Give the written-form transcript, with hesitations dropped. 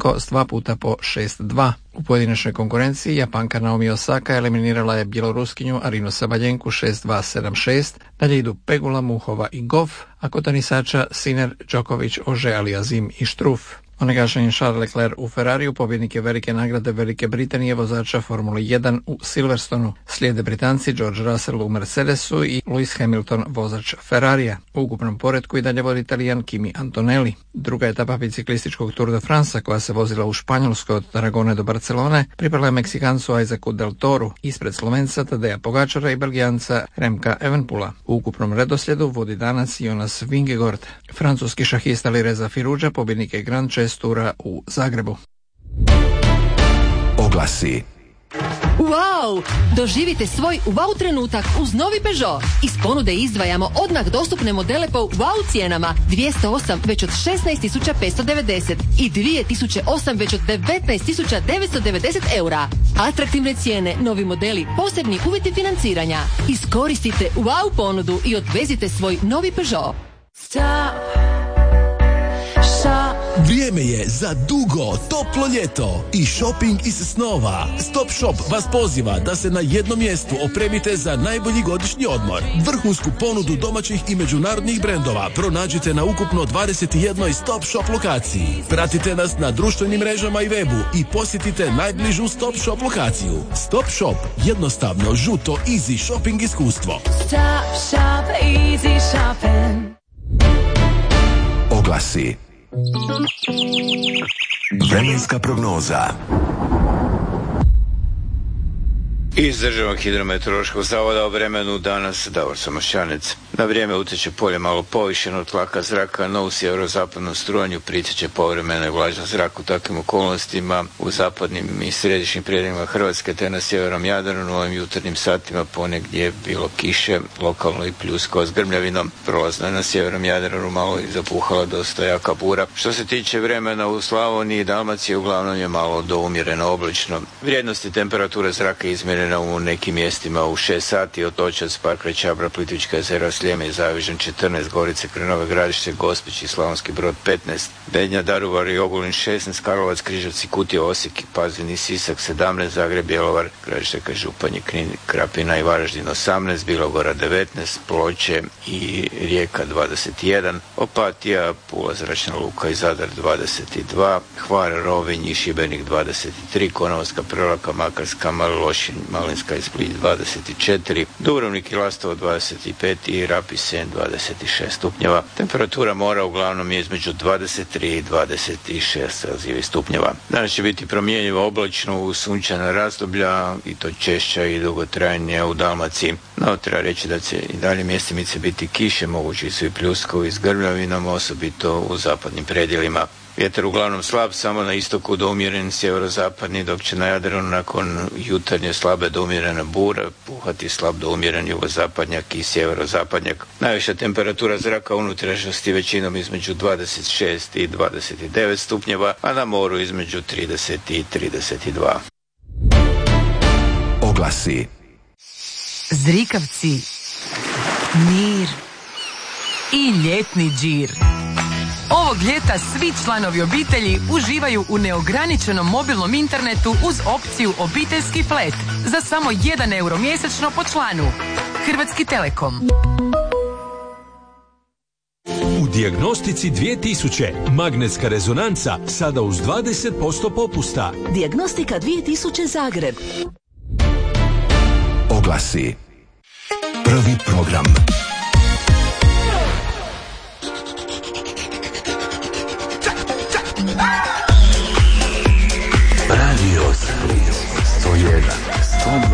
Ostapenko s 2 puta po 6-2. U pojedinačnoj konkurenciji Japanka Naomi Osaka eliminirala je Bjeloruskinju Arinu Sabaljenku 6-2, 7-6. Dalje idu Pegula, Muhova i Goff, a kod tenisača Sinner, Djokovic, Ože, Aliazim i Struff. Onegašen Charles Leclerc u Ferrariju, pobjednik je velike nagrade Velike Britanije vozača Formule 1 u Silverstonu. Slijede Britanci George Russell u Mercedesu i Lewis Hamilton vozač Ferrarija. U ukupnom poretku i dalje vodi Italijan Kimi Antonelli. Druga etapa biciklističkog Tour de France koja se vozila u Španjolskoj od Tarragone do Barcelone pripala je Meksikancu Isaacu Del Toru ispred Slovenca Tadeja Pogačara i Belgijanca Remka Evenepoela. U ukupnom redoslijedu vodi danas Jonas Vingegaard. Francuski šahista Alireza Firuđa pobjednik je Grand Chess Tura u Zagrebu. Oglasi. Wow! Doživite svoj wow trenutak uz novi Peugeot. Iz ponude izdvajamo odmah dostupne modele po wow cijenama. 208 već od 16.590 i 2008 već od 19.990 eura. Atraktivne cijene, novi modeli, posebni uvjeti financiranja. Iskoristite wow ponudu i odvezite svoj novi Peugeot. Vrijeme je za dugo, toplo ljeto i shopping iz snova. Stop Shop vas poziva da se na jednom mjestu opremite za najbolji godišnji odmor. Vrhunsku ponudu domaćih i međunarodnih brendova pronađite na ukupno 21 Stop Shop lokaciji. Pratite nas na društvenim mrežama i webu i posjetite najbližu Stop Shop lokaciju. Stop Shop, jednostavno, žuto, easy shopping iskustvo. Stop Shop, easy shopping. Oglasi. Vremenska prognoza. Iz Državnog hidrometeorološkog zavoda o vremenu danas Davor Samošćanec. Na vrijeme utječe polje malo povišeno od tlaka zraka, no u sjeverozapadnom strujanju pritječe povremeno i vlažan zrak. U takvim okolnostima u zapadnim i središnjim predjelima Hrvatske te na sjevernom Jadranu u ovim jutarnjim satima ponegdje bilo kiše, lokalno i pljuskao s grmljavinom. Prolazna na sjevernom Jadranu malo i zapuhala dosta jaka bura. Što se tiče vremena u Slavoniji i Dalmaciji, uglavnom je malo do umjereno oblično. Vrijednosti temperature zraka izmjerene u nekim mjestima u 6 sati, Otočac, Park Čabra, Plitvička jezera, Sljeme i Zavižan 14, Gorice, Krnove, Gradište, Gospić i Slavonski Brod 15, Bednja, Daruvar i Ogulin 16, Karlovac, Križevci, Kutija, Osijek, Pazin i Sisak 17, Zagreb, Bjelovar, Gradište, Županje, Knin, Krapina i Varaždin 18, Bilogora 19, Ploče i Rijeka 21, Opatija, Pula, Zračna luka i Zadar 22, Hvar, Rovinj i Šibenik 23, Konavolska, Prevlaka, Makarska, Lošinj, Malinska i Split 24, Dubrovnik i Lastovo 25 i Rab i Sen 26 stupnjeva. Temperatura mora uglavnom je između 23 i 26 celzijevih stupnjeva. Danas će biti promjenjivo oblačno u sunčana razdoblja i to češća i dugotrajnija u Dalmaciji. No, treba reći da će i dalje mjestimice biti kiše, mogući su i pljuskovi s grmljavinom, osobito u zapadnim predjelima. Vjetar uglavnom slab, samo na istoku do umjeren sjeverozapadni, dok će na Jadranu nakon jutarnje slabe do umjerena bura puhati slab do umjeren jugozapadnjak i sjeverozapadnjak. Najviša temperatura zraka u unutrašnjosti većinom između 26 i 29 stupnjeva, a na moru između 30 i 32. Oglasi. Zrikavci, mir i ljetni džir. Ovog ljeta svi članovi obitelji uživaju u neograničenom mobilnom internetu uz opciju obiteljski flat za samo 1 euro mjesečno po članu. Hrvatski Telekom. U Dijagnostici 2000 magnetska rezonanca sada uz 20% popusta. Dijagnostika 2000 Zagreb. Oglasi. Prvi program. Radio 101, 102.